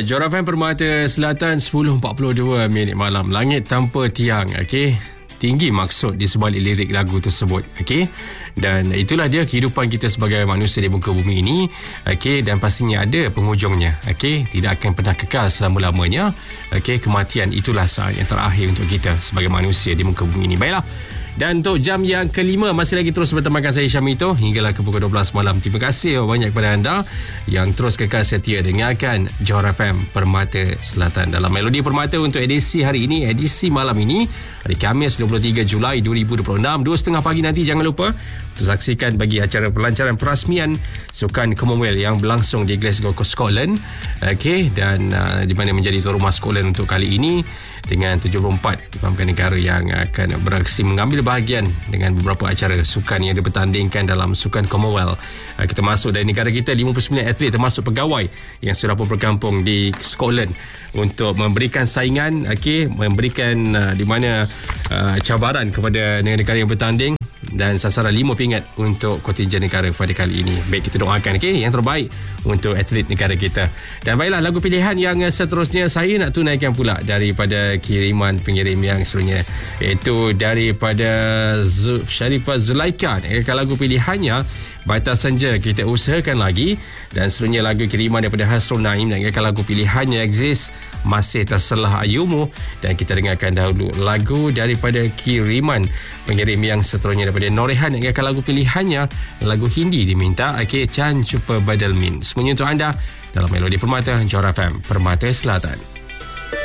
Alright, Johor FM Permata Selatan 10.42 minit malam. Langit tanpa tiang, okey. Tinggi maksud di sebalik lirik lagu tersebut, okey. Dan itulah dia kehidupan kita sebagai manusia di muka bumi ini, okey, dan pastinya ada penghujungnya, okey. Tidak akan pernah kekal selama-lamanya. Okey, kematian itulah saat yang terakhir untuk kita sebagai manusia di muka bumi ini. Baiklah. Dan untuk jam yang kelima masih lagi terus bertemankan saya Syamito hinggalah ke pukul 12 malam. Terima kasih banyak kepada anda yang terus kekal setia dengarkan Johor FM Permata Selatan dalam Melodi Permata untuk edisi hari ini, edisi malam ini, hari Khamis 23 Julai 2026, 2.30 pagi nanti. Jangan lupa untuk saksikan bagi acara pelancaran perasmian Sukan Commonwealth yang berlangsung di Glasgow, Scotland, okey, dan di mana menjadi tuan rumah Scotland untuk kali ini dengan 74 dipahamkan negara yang akan beraksi mengambil bahagian dengan beberapa acara sukan yang dipertandingkan dalam Sukan Commonwealth. Kita masuk dari negara kita 59 atlet termasuk pegawai yang sudah pun berkampung di Scotland untuk memberikan saingan, okey, memberikan di mana cabaran kepada negara-negara yang bertanding dan sasaran 5 pingat untuk kontingen negara pada kali ini. Baik, kita doakan, okey, yang terbaik untuk atlet negara kita. Dan baiklah, lagu pilihan yang seterusnya saya nak tunaikan pula daripada kiriman pengirim yang seterusnya, iaitu daripada Sharifah Zulaika. Lagu pilihannya Batas Senja Kita Usahakan Lagi, dan seterusnya lagu kiriman daripada Hasrul Naim dan lagu pilihannya Exist Masih Terselah Ayumu. Dan kita dengarkan dahulu lagu daripada kiriman pengirim yang seterusnya daripada Norehan dan lagu pilihannya lagu Hindi diminta, okey, Chan Cupa Badal Min. Semuanya untuk anda dalam Melodi Permata Johor FM Permata Selatan.